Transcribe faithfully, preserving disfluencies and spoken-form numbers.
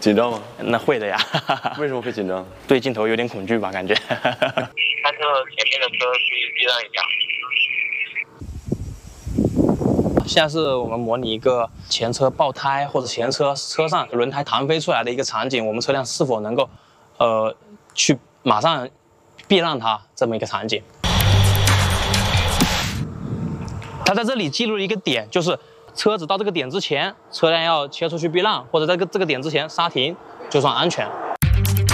紧张吗？ 那会的呀。 为什么会紧张？ 对镜头有点恐惧吧，感觉。 看这前面的车注意避让一下。 现在是我们模拟一个前车爆胎或者前车车上轮胎弹飞出来的一个场景，我们车辆是否能够，呃，去马上避让它这么一个场景。它在这里记录了一个点，就是车子到这个点之前，车辆要切出去避让，或者在这个这个点之前刹停，就算安全。